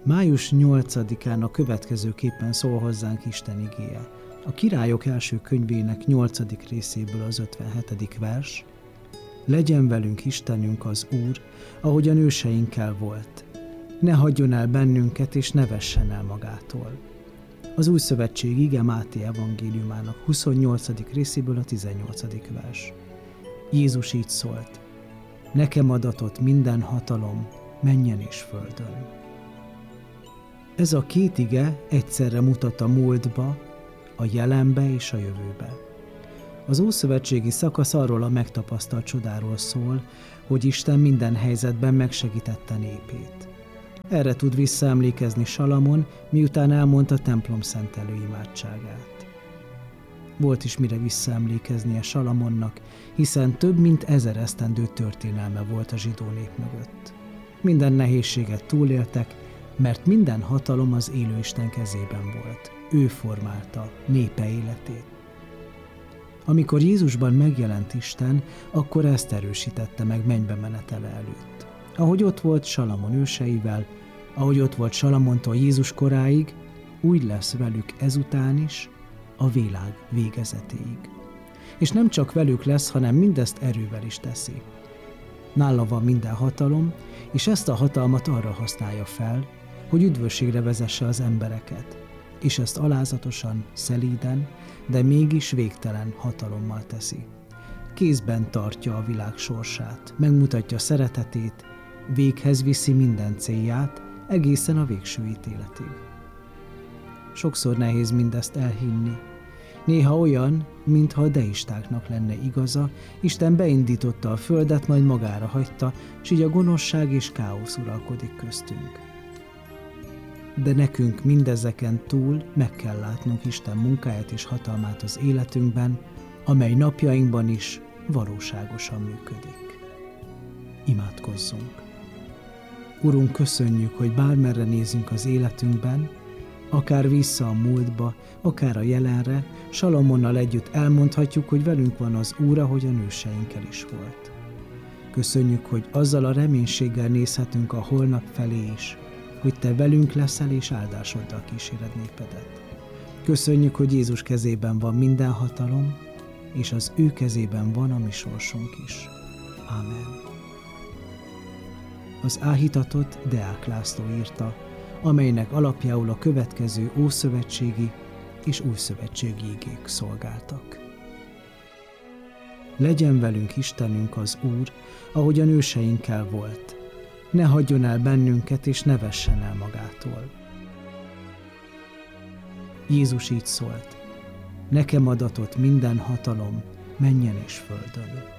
Május 8-án a következőképpen szól hozzánk Isten igéje. A Királyok első könyvének 8. részéből az 57. vers. Legyen velünk Istenünk az Úr, ahogyan őseinkkel volt. Ne hagyjon el bennünket, és ne vessen el magától. Az Új Szövetség ige Máté evangéliumának 28. részéből a 18. vers. Jézus így szólt: nekem adatott minden hatalom mennyen és földön. Ez a két ige egyszerre mutat a múltba, a jelenbe és a jövőbe. Az ószövetségi szakasz arról a megtapasztalt csodáról szól, hogy Isten minden helyzetben megsegítette népét. Erre tud visszaemlékezni Salamon, miután elmondta templom szentelő imádságát. Volt is mire visszaemlékeznie Salamonnak, hiszen több mint 1000 esztendő történelme volt a zsidó nép mögött. Minden nehézséget túléltek, mert minden hatalom az élő Isten kezében volt. Ő formálta népe életét. Amikor Jézusban megjelent Isten, akkor ezt erősítette meg mennybe menetele előtt. Ahogy ott volt Salamon őseivel, ahogy ott volt Salamontól Jézus koráig, úgy lesz velük ezután is, a világ végezetéig. És nem csak velük lesz, hanem mindezt erővel is teszi. Nála van minden hatalom, és ezt a hatalmat arra használja fel, hogy üdvösségre vezesse az embereket, és ezt alázatosan, szelíden, de mégis végtelen hatalommal teszi. Kézben tartja a világ sorsát, megmutatja szeretetét, véghez viszi minden célját, egészen a végső ítéletig. Sokszor nehéz mindezt elhinni. Néha olyan, mintha a deistáknak lenne igaza, Isten beindította a földet, majd magára hagyta, s így a gonoszság és káosz uralkodik köztünk. De nekünk mindezeken túl meg kell látnunk Isten munkáját és hatalmát az életünkben, amely napjainkban is valóságosan működik. Imádkozzunk! Urunk, köszönjük, hogy bármerre nézünk az életünkben, akár vissza a múltba, akár a jelenre, Salamonnal együtt elmondhatjuk, hogy velünk van az Úr, ahogy a őseinkkel is volt. Köszönjük, hogy azzal a reménységgel nézhetünk a holnap felé is, hogy Te velünk leszel és áldásoddal kíséred népedet. Köszönjük, hogy Jézus kezében van minden hatalom, és az ő kezében van a mi sorsunk is. Ámen. Az áhítatot Deák László írta, amelynek alapjául a következő ószövetségi és újszövetségi igék szolgáltak. Legyen velünk Istenünk az Úr, ahogyan őseinkkel volt. Ne hagyjon el bennünket, és ne vessen el magától. Jézus így szólt: nekem adatott minden hatalom mennyen és földön.